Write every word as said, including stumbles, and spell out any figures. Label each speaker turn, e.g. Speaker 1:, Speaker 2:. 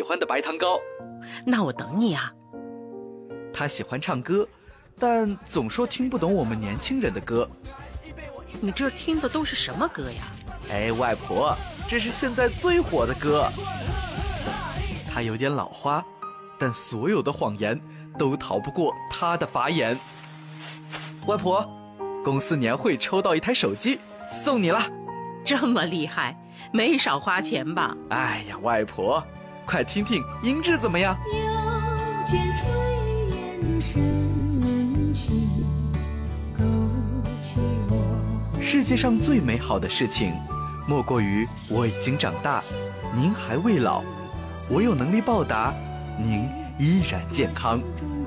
Speaker 1: 欢的白糖糕。
Speaker 2: 那我等你啊。
Speaker 3: 他喜欢唱歌，但总说听不懂我们年轻人的歌。
Speaker 2: 你这听的都是什么歌呀？
Speaker 3: 哎，外婆，这是现在最火的歌。他有点老花，但所有的谎言都逃不过他的法眼。外婆，公司年会抽到一台手机，送你了。
Speaker 2: 这么厉害，没少花钱吧？
Speaker 3: 哎呀，外婆，快听听音质怎么样？
Speaker 4: 又见炊烟升起，勾起我。
Speaker 3: 世界上最美好的事情，莫过于我已经长大，您还未老，我有能力报答，您依然健康。